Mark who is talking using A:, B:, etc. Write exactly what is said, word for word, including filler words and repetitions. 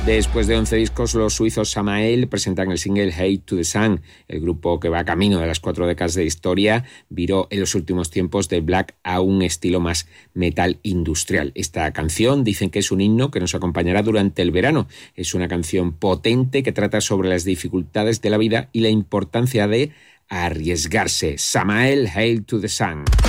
A: Después de once discos, los suizos Samael presentan el single Hail to the Sun. El grupo, que va camino de las cuatro décadas de historia, viró en los últimos tiempos del black a un estilo más metal industrial. Esta canción dicen que es un himno que nos acompañará durante el verano. Es una canción potente que trata sobre las dificultades de la vida y la importancia de arriesgarse. Samael, Hail to the Sun.